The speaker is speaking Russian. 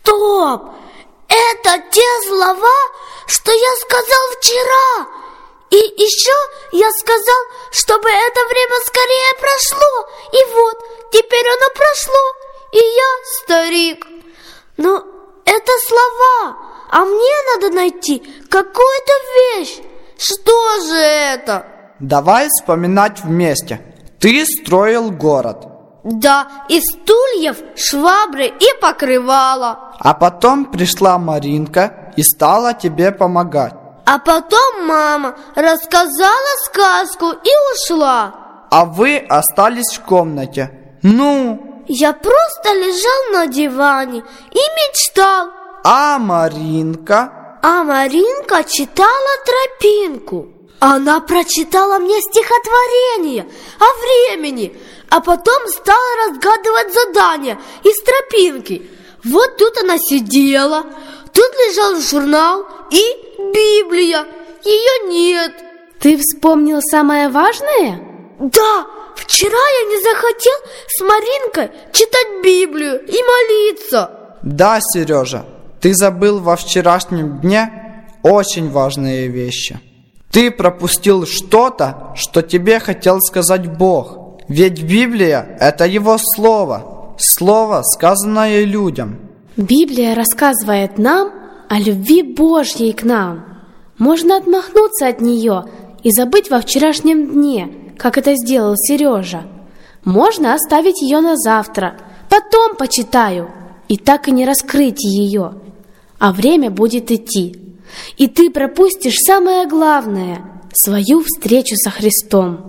Стоп! Это те слова, что я сказал вчера. И еще я сказал, чтобы это время скорее прошло. И вот, теперь оно прошло, и я старик. Но это слова, а мне надо найти какую-то вещь. Что же это? Давай вспоминать вместе. Ты строил город. Да, из стульев, швабры и покрывала. А потом пришла Маринка и стала тебе помогать. А потом мама рассказала сказку и ушла. А вы остались в комнате. Ну? Я просто лежал на диване и мечтал. А Маринка? А Маринка читала «Тропинку». Она прочитала мне стихотворение о времени, а потом стала разгадывать задания из «Тропинки». Вот тут она сидела, тут лежал журнал и Библия. Ее нет. Ты вспомнил самое важное? Да, вчера я не захотел с Маринкой читать Библию и молиться. Да, Сережа, ты забыл во вчерашнем дне очень важные вещи. Ты пропустил что-то, что тебе хотел сказать Бог. Ведь Библия – это Его Слово, Слово, сказанное людям. Библия рассказывает нам о любви Божьей к нам. Можно отмахнуться от нее и забыть во вчерашнем дне, как это сделал Сережа. Можно оставить ее на завтра, потом почитаю, и так и не раскрыть ее. А время будет идти, и ты пропустишь самое главное – свою встречу со Христом.